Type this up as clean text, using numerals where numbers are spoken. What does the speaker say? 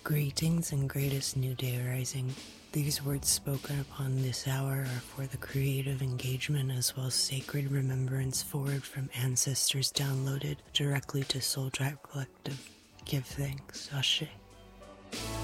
Greetings and greatest new day arising. These words spoken upon this hour are for the creative engagement as well as sacred remembrance forward from ancestors downloaded directly to Soul Tribe Collective. Give thanks, Ashe.